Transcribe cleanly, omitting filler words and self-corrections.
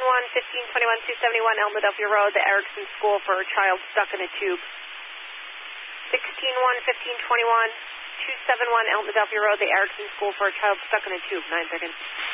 271 Elm Adelphia Road, the Erickson School for a child stuck in a tube. 271 Elm Adelphia Road, the Erickson School for a child stuck in a tube. 9 seconds.